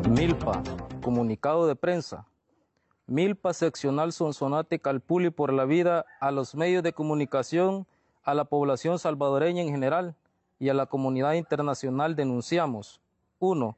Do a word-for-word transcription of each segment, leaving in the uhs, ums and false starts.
Milpa, comunicado de prensa. Milpa seccional Sonsonate Calpulli por la vida a los medios de comunicación, a la población salvadoreña en general y a la comunidad internacional denunciamos. uno.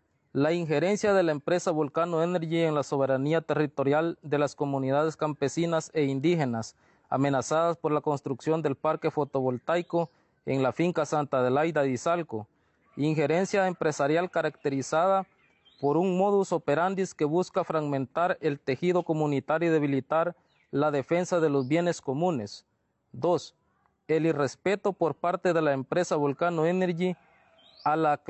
La injerencia de la empresa Volcano Energy en la soberanía territorial de las comunidades campesinas e indígenas amenazadas por la construcción del parque fotovoltaico en la finca Santa Adelaida de Izalco. Injerencia empresarial caracterizada por un modus operandi que busca fragmentar el tejido comunitario y debilitar la defensa de los bienes comunes. dos. El irrespeto por parte de la empresa Volcano Energy a la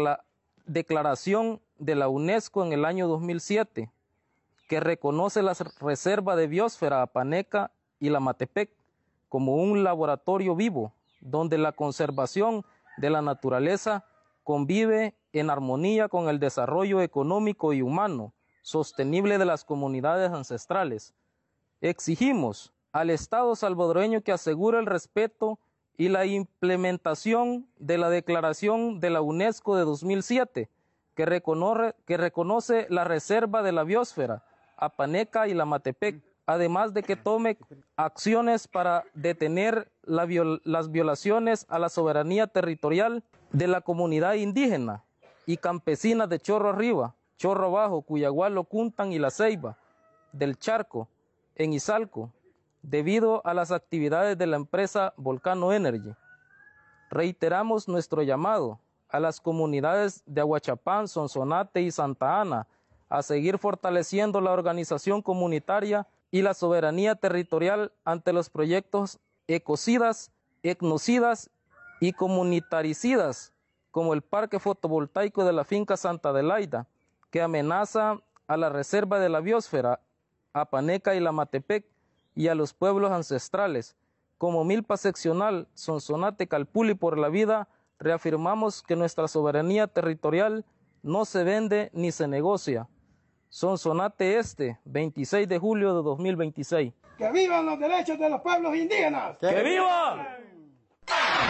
declaración de la UNESCO en el año dos mil siete, que reconoce la reserva de biosfera Apaneca y la Matepec como un laboratorio vivo, donde la conservación de la naturaleza convive en armonía con el desarrollo económico y humano sostenible de las comunidades ancestrales. Exigimos al Estado salvadoreño que asegure el respeto y la implementación de la declaración de la UNESCO de dos mil siete, que reconoce, que reconoce la reserva de la biosfera Apaneca y la Matepec, además de que tome acciones para detener la viol las violaciones a la soberanía territorial de la comunidad indígena y campesina de Chorro Arriba, Chorro Abajo, Cuyagualo, Cuntan y La Ceiba, del Charco, en Izalco, debido a las actividades de la empresa Volcano Energy. Reiteramos nuestro llamado a las comunidades de Aguachapán, Sonsonate y Santa Ana a seguir fortaleciendo la organización comunitaria y la soberanía territorial ante los proyectos ecocidas, etnocidas y comunitaricidas, como el parque fotovoltaico de la finca Santa Adelaida, que amenaza a la reserva de la biosfera Apaneca y la Matepec y a los pueblos ancestrales. Como Milpa seccional Sonsonate Calpulli por la vida, reafirmamos que nuestra soberanía territorial no se vende ni se negocia. Sonsonate Este, veintiséis de julio de dos mil veintiséis. ¡Que vivan los derechos de los pueblos indígenas! ¡Que vivan!